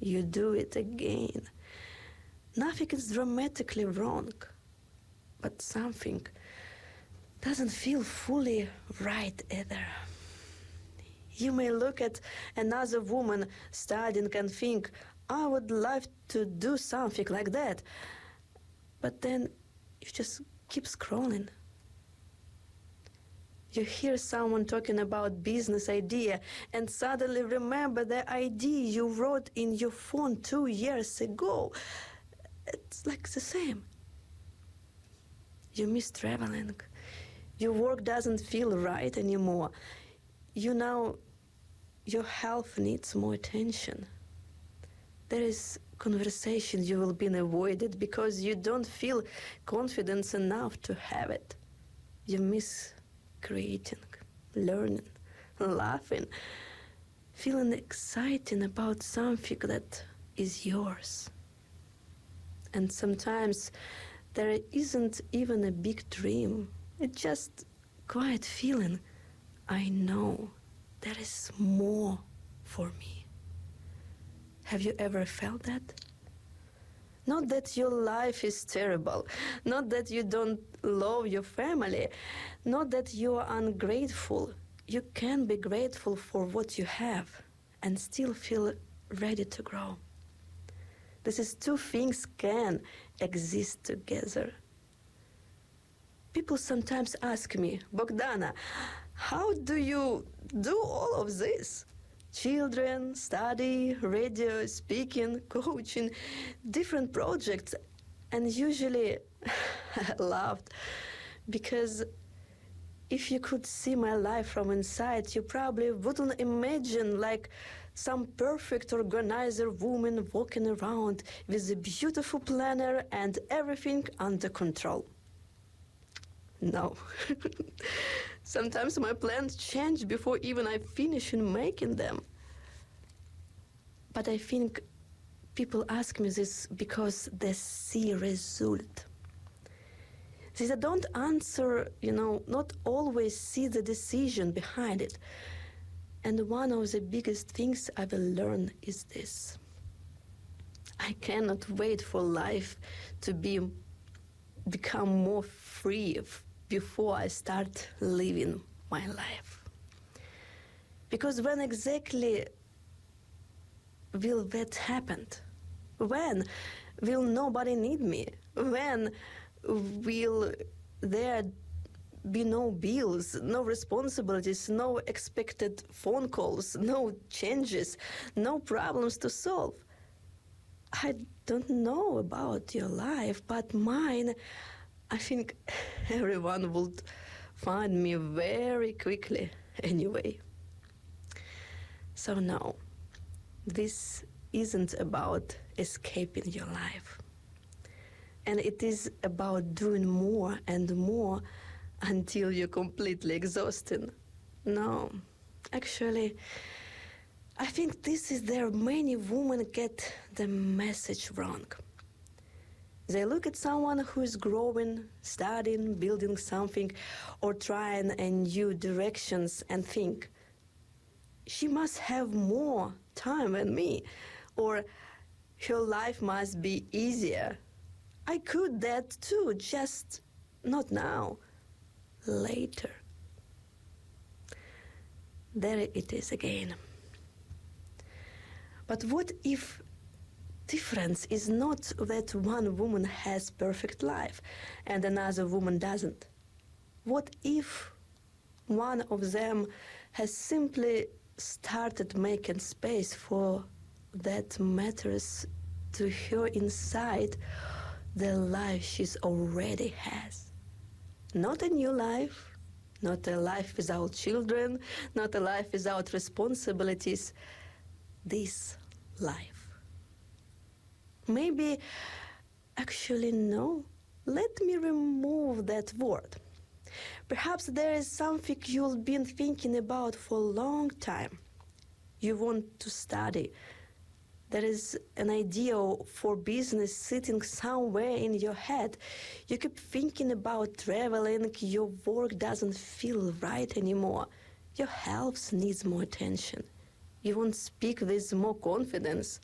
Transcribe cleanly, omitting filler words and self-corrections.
you do it again. Nothing is dramatically wrong, but something doesn't feel fully right either. You may look at another woman studying and think, I would love to do something like that. But then you just keep scrolling. You hear someone talking about business idea and suddenly remember the idea you wrote in your phone 2 years ago. It's like the same. You miss traveling. Your work doesn't feel right anymore. Your health needs more attention. There is conversation you will be avoided because you don't feel confidence enough to have it. You miss creating, learning, laughing, feeling exciting about something that is yours. And sometimes there isn't even a big dream. It's just quiet feeling. I know there is more for me. Have you ever felt that? Not that your life is terrible, not that you don't love your family, not that you are ungrateful. You can be grateful for what you have and still feel ready to grow. This is two things can exist together. People sometimes ask me, Bogdana, how do you do all of this? Children, study, radio, speaking, coaching, different projects. And usually I laughed because if you could see my life from inside, you probably wouldn't imagine like some perfect organizer woman walking around with a beautiful planner and everything under control. No. Sometimes my plans change before even I finish in making them. But I think people ask me this because they see result. They don't answer, not always see the decision behind it. And one of the biggest things I will learn is this. I cannot wait for life to become more free before I start living my life. Because when exactly will that happen? When will nobody need me? When will there be no bills, no responsibilities, no expected phone calls, no changes, no problems to solve? I don't know about your life, but mine, I think everyone would find me very quickly anyway. So no, this isn't about escaping your life. And it is about doing more and more until you're completely exhausted. No, actually, I think this is where many women get the message wrong. They look at someone who is growing, studying, building something, or trying a new directions and think, she must have more time than me, or her life must be easier. I could that too, just not now, later. There it is again. But what if difference is not that one woman has perfect life and another woman doesn't? What if one of them has simply started making space for that matters to her inside the life she's already has? Not a new life, not a life without children, not a life without responsibilities. This life. Maybe, actually no, let me remove that word. Perhaps there is something you've been thinking about for a long time. You want to study. There is an idea for business sitting somewhere in your head. You keep thinking about traveling. Your work doesn't feel right anymore. Your health needs more attention. You want to speak with more confidence.